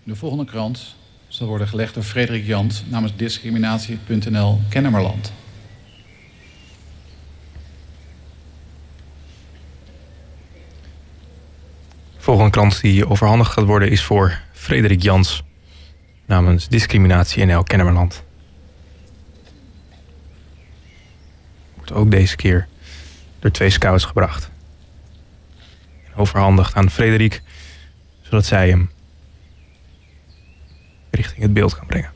De volgende krant zal worden gelegd door Frederik Jans namens discriminatie.nl Kennemerland. De volgende krant die overhandigd gaat worden is voor Frederik Jans namens Discriminatie.nl Kennemerland. Wordt ook deze keer door 2 scouts gebracht. En overhandigd aan Frederik, zodat zij hem richting het beeld kan brengen.